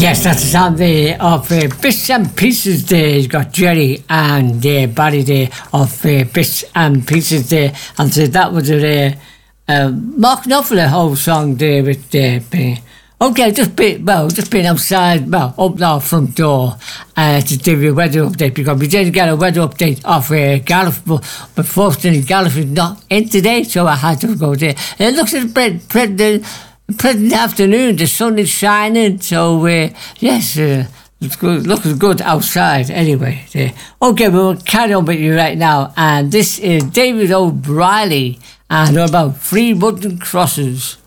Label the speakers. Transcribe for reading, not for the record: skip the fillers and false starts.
Speaker 1: Yes, that's the sound there of Bits and Pieces there. You've got Jerry and Barry there of Bits and Pieces there. And so that was a Mark Knopfler whole song there with okay, just been outside, open our front door to give you a weather update because we did get a weather update off Gallup, but fortunately Gallup is not in today, so I had to go there. It looks at present afternoon, the sun is shining, so yes, it's good, looks good outside anyway. Okay, we'll carry on with you right now, and this is David O'Reilly and about 3 wooden crosses.